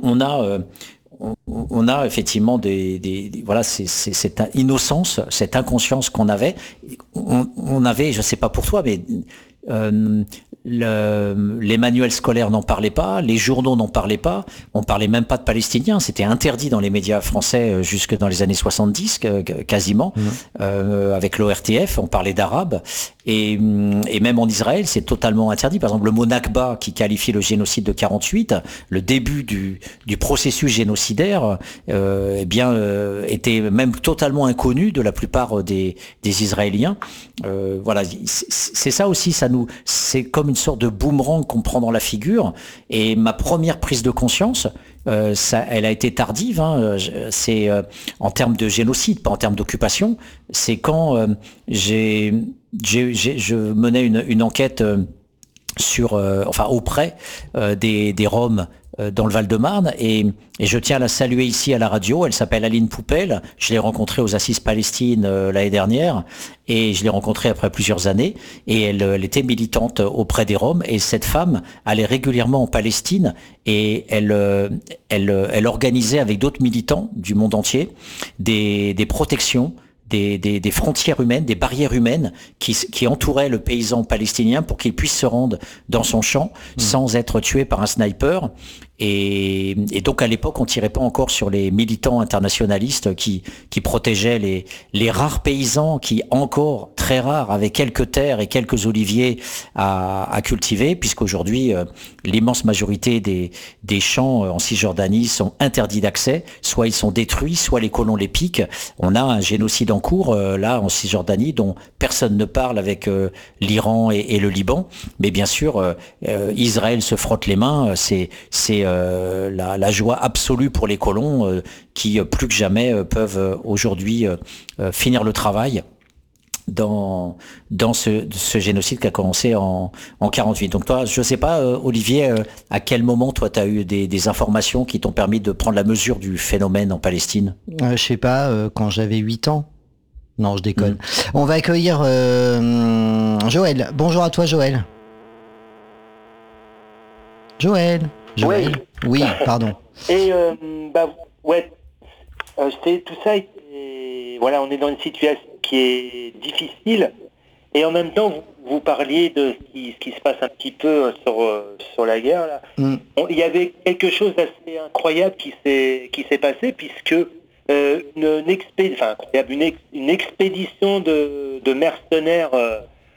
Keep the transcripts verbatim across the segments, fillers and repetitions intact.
on a euh, on, on a effectivement des, des, des voilà, c'est, c'est cette innocence, cette inconscience qu'on avait. On, on avait, je sais pas pour toi, mais euh, le, les manuels scolaires n'en parlaient pas, les journaux n'en parlaient pas, on parlait même pas de Palestiniens, c'était interdit dans les médias français jusque dans les années soixante-dix quasiment, mmh. euh, avec l'O R T F, on parlait d'arabe, et, et même en Israël c'est totalement interdit. Par exemple le mot Nakba qui qualifie le génocide de quarante-huit, le début du, du processus génocidaire, euh, eh bien euh, était même totalement inconnu de la plupart des, des Israéliens. Euh, voilà, c'est, c'est ça aussi, ça nous, c'est comme une sorte de boomerang qu'on prend dans la figure. Et ma première prise de conscience, euh, ça, elle a été tardive. Hein, c'est euh, en termes de génocide, pas en termes d'occupation. C'est quand euh, j'ai, j'ai, j'ai, je menais une, une enquête euh, sur, euh, enfin auprès euh, des, des Roms dans le Val-de-Marne, et, et je tiens à la saluer ici à la radio. Elle s'appelle Aline Poupel. Je l'ai rencontrée aux Assises Palestine euh, l'année dernière, et je l'ai rencontrée après plusieurs années, et elle, elle était militante auprès des Roms, et cette femme allait régulièrement en Palestine, et elle, elle, elle organisait avec d'autres militants du monde entier des, des protections, Des, des, des frontières humaines, des barrières humaines qui, qui entouraient le paysan palestinien pour qu'il puisse se rendre dans son champ mmh. sans être tué par un sniper. Et, et donc à l'époque, on tirait pas encore sur les militants internationalistes qui, qui protégeaient les, les rares paysans qui, encore très rares, avaient quelques terres et quelques oliviers à, à cultiver, puisqu'aujourd'hui, euh, l'immense majorité des, des champs en Cisjordanie sont interdits d'accès. Soit ils sont détruits, soit les colons les piquent. On a un génocide en cours, euh, là, en Cisjordanie, dont personne ne parle avec euh, l'Iran et, et le Liban. Mais bien sûr, euh, euh, Israël se frotte les mains. C'est, c'est Euh, la, la joie absolue pour les colons euh, qui euh, plus que jamais euh, peuvent euh, aujourd'hui euh, euh, finir le travail dans dans ce, ce génocide qui a commencé en en quarante-huit. Donc toi, je sais pas, euh, Olivier, euh, à quel moment toi tu as eu des, des informations qui t'ont permis de prendre la mesure du phénomène en Palestine? euh, Je sais pas, euh, quand j'avais huit ans. Non, je déconne. Mmh. On va accueillir euh, Joël. Bonjour à toi, Joël. Joël. Joël. Ouais. Oui, pardon. Et euh, bah ouais, euh, c'est tout ça. Et voilà, on est dans une situation qui est difficile. Et en même temps, vous, vous parliez de ce qui, ce qui se passe un petit peu sur sur la guerre là. Mm. On, il y avait quelque chose d'assez incroyable qui s'est qui s'est passé puisque euh, une, une, expé, enfin, une, ex, une expédition de, de mercenaires euh,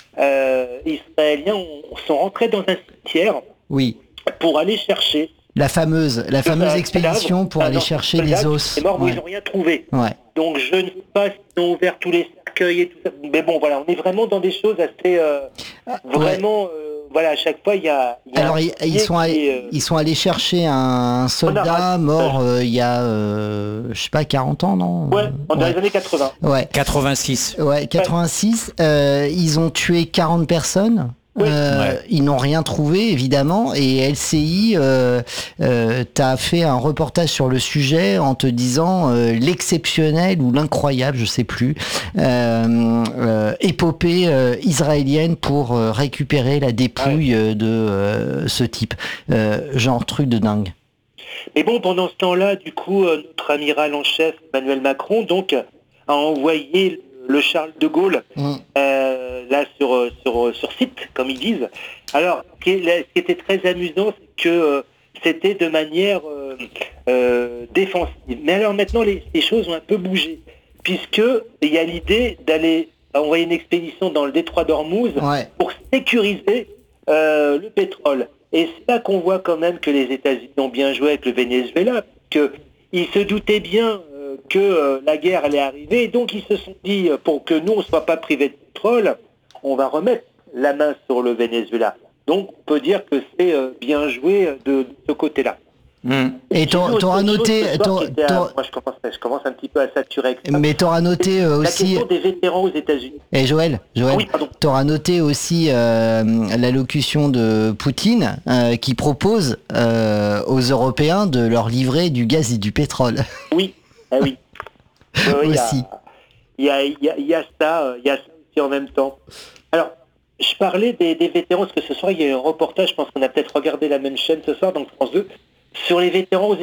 euh, israéliens ont, sont rentrés dans un cimetière. Oui. Pour aller chercher la fameuse la fameuse un expédition cadavre, pour aller chercher les os. C'est mort, ouais. Ils n'ont rien trouvé. Ouais. Donc je ne sais pas s'ils ont ouvert tous les cercueils et tout ça. Mais bon, voilà, on est vraiment dans des choses assez euh, vraiment. Ouais. Euh, voilà, à chaque fois il y a. Y a Alors ils, ils sont allés, est, euh... ils sont allés chercher un soldat mort euh, il y a euh, je sais pas quarante ans, non? Ouais, dans ouais. les années quatre-vingts. Ouais. quatre-vingt-six. Ouais, quatre-vingt-six. Ouais. Euh, ils ont tué quarante personnes. Oui. Euh, ouais. Ils n'ont rien trouvé, évidemment, et L C I euh, euh, t'a fait un reportage sur le sujet en te disant euh, l'exceptionnel ou l'incroyable, je sais plus, euh, euh, épopée euh, israélienne pour euh, récupérer la dépouille ouais. de euh, ce type. Euh, genre truc de dingue. Mais bon, pendant ce temps-là, du coup, euh, notre amiral en chef, Emmanuel Macron, donc, a envoyé le Charles de Gaulle, mmh. euh, là sur, sur, sur site, comme ils disent. Alors, ce qui était très amusant, c'est que euh, c'était de manière euh, euh, défensive. Mais alors maintenant, les, les choses ont un peu bougé, puisqu'il y a l'idée d'aller envoyer une expédition dans le détroit d'Ormuz ouais. pour sécuriser euh, le pétrole. Et c'est là qu'on voit quand même que les États-Unis ont bien joué avec le Venezuela, qu'ils se doutaient bien que euh, la guerre allait arriver, et donc ils se sont dit, euh, pour que nous on ne soit pas privés de pétrole, on va remettre la main sur le Venezuela. Donc on peut dire que c'est euh, bien joué de, de ce côté-là. Mmh. Et t'auras noté... À, moi je commence, je commence un petit peu à saturer avec ça. Mais t'auras noté euh, aussi... La question des vétérans aux États-Unis. Et Joël, Joël, oui, t'auras noté aussi euh, l'allocution de Poutine euh, qui propose euh, aux Européens de leur livrer du gaz et du pétrole. Oui. Ah oui. Euh, aussi. Il y a, il y a, il y a ça, il y a ça aussi en même temps. Alors, je parlais des, des vétérans, parce que ce soir, il y a un reportage, je pense qu'on a peut-être regardé la même chaîne ce soir, donc France deux, sur les vétérans aux